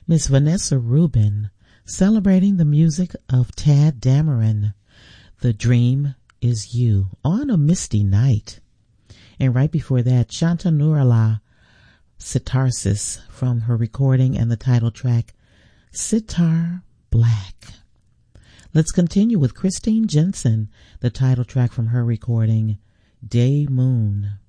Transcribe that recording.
Miss Vanessa Rubin, celebrating the music of Tad Dameron, The Dream Is You, on a misty night. And right before that, Shanta Nurala Sitarsis from her recording and the title track, Sitar Black. Let's continue with Christine Jensen, the title track from her recording, Day Moon.